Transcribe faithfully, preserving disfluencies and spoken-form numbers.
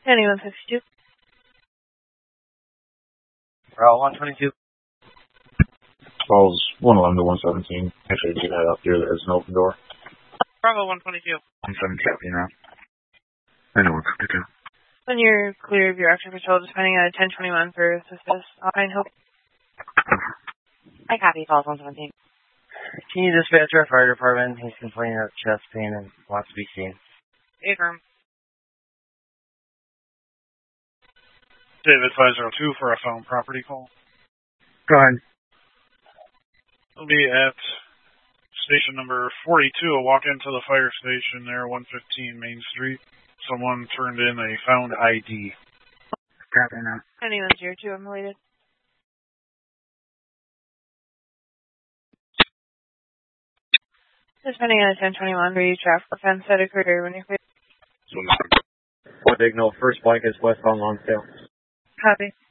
Penny one fifty-two. Route one twenty-two. Calls one eleven to one seventeen. Actually, get that up here. There's an open door. Bravo one twenty-two. one seventeen now. I know one fifty-two. When you're clear of your after patrol, just finding out ten twenty-one for suspicious Alpine Hope. I copy, calls one seventeen. Can you dispatch our fire department? He's complaining of chest pain and wants to be seen. Affirm. David five zero two for a found property call. Go ahead. It'll be at station number forty-two. I'll walk into the fire station there, one fifteen Main Street. Someone turned in a found I D. Copy now. Penny one zero two, I'm related. Just pending on a ten twenty-one for you traffic offense that occurred when you're clear. One signal, first blank is westbound Lonsdale. Copy.